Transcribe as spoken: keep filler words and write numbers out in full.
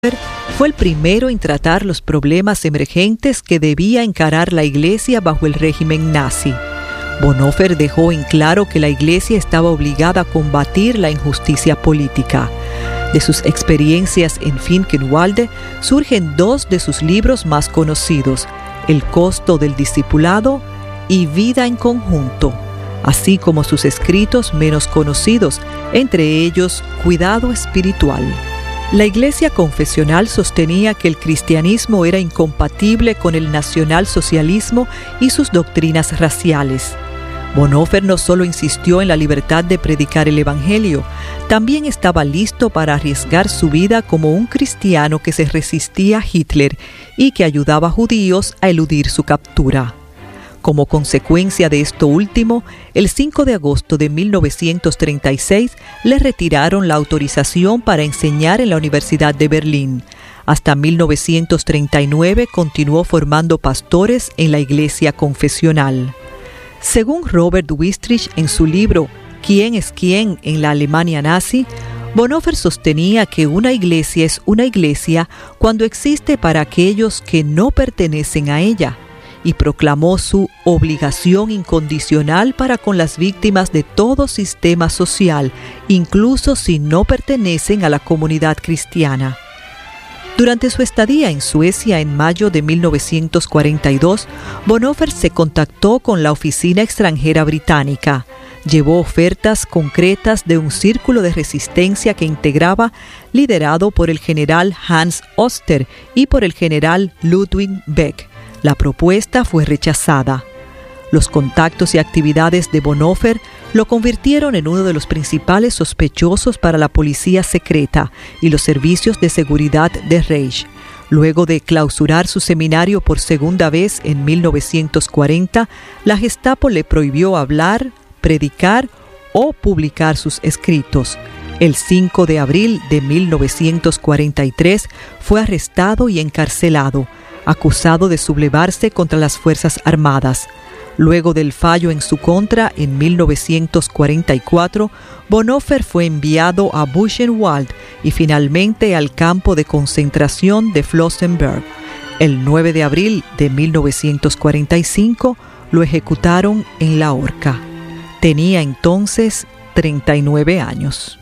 fue el primero en tratar los problemas emergentes que debía encarar la Iglesia bajo el régimen nazi. Bonhoeffer dejó en claro que la Iglesia estaba obligada a combatir la injusticia política. De sus experiencias en Finkenwalde surgen dos de sus libros más conocidos, El costo del discipulado y Vida en conjunto, así como sus escritos menos conocidos, entre ellos Cuidado espiritual. La Iglesia confesional sostenía que el cristianismo era incompatible con el nacionalsocialismo y sus doctrinas raciales. Bonhoeffer no solo insistió en la libertad de predicar el Evangelio, también estaba listo para arriesgar su vida como un cristiano que se resistía a Hitler y que ayudaba a judíos a eludir su captura. Como consecuencia de esto último, el cinco de agosto de mil novecientos treinta y seis le retiraron la autorización para enseñar en la Universidad de Berlín. Hasta mil novecientos treinta y nueve continuó formando pastores en la Iglesia confesional. Según Robert Wistrich en su libro ¿Quién es quién en la Alemania nazi?, Bonhoeffer sostenía que una iglesia es una iglesia cuando existe para aquellos que no pertenecen a ella, y proclamó su obligación incondicional para con las víctimas de todo sistema social, incluso si no pertenecen a la comunidad cristiana. Durante su estadía en Suecia en mayo de mil novecientos cuarenta y dos, Bonhoeffer se contactó con la Oficina Extranjera Británica. Llevó ofertas concretas de un círculo de resistencia que integraba, liderado por el general Hans Oster y por el general Ludwig Beck. La propuesta fue rechazada. Los contactos y actividades de Bonhoeffer lo convirtieron en uno de los principales sospechosos para la policía secreta y los servicios de seguridad de Reich. Luego de clausurar su seminario por segunda vez en mil novecientos cuarenta, la Gestapo le prohibió hablar, predicar o publicar sus escritos. El cinco de abril de mil novecientos cuarenta y tres fue arrestado y encarcelado, acusado de sublevarse contra las Fuerzas Armadas. Luego del fallo en su contra, en mil novecientos cuarenta y cuatro, Bonhoeffer fue enviado a Buchenwald y finalmente al campo de concentración de Flossenbürg. El nueve de abril de mil novecientos cuarenta y cinco lo ejecutaron en la horca. Tenía entonces treinta y nueve años.